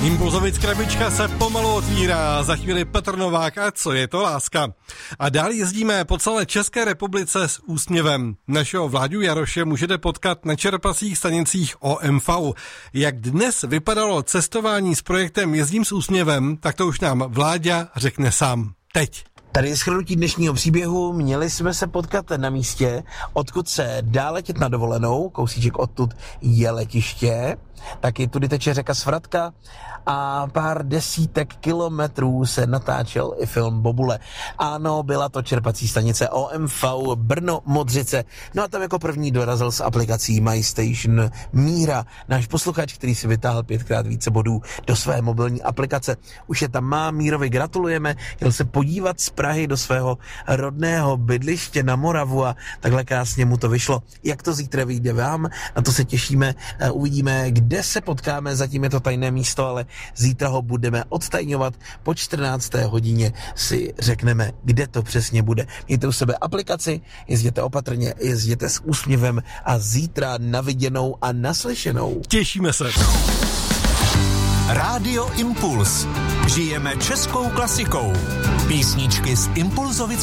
Impulzovic krabička se pomalu otvírá, za chvíli Petr Novák a co je to láska. A dál jezdíme po celé České republice s úsměvem. Našeho Vláďu Jaroše můžete potkat na čerpacích stanicích OMV. Jak dnes vypadalo cestování s projektem Jezdím s úsměvem, tak to už nám Vláďa řekne sám. Teď. Tady je shrnutí dnešního příběhu. Měli jsme se potkat na místě, odkud se dá letět na dovolenou. Kousíček odtud je letiště. Taky tudy teče řeka Svratka a pár desítek kilometrů se natáčel i film Bobule. Ano, byla to čerpací stanice OMV Brno Modřice. No a tam jako první dorazil s aplikací MyStation Míra, náš posluchač, který si vytáhl 5x více bodů do své mobilní aplikace. Už je tam má, Mírovi gratulujeme, jel se podívat z Prahy do svého rodného bydliště na Moravu a takhle krásně mu to vyšlo. Jak to zítra vyjde vám? Na to se těšíme, uvidíme, kde se potkáme, zatím je to tajné místo, ale zítra ho budeme odtajňovat. Po 14. hodině si řekneme, kde to přesně bude. Mějte u sebe aplikaci, jezděte opatrně, jezděte s úsměvem a zítra na viděnou a naslyšenou. Těšíme se. Rádio Impuls. Žijeme českou klasikou. Písničky z Impulzovic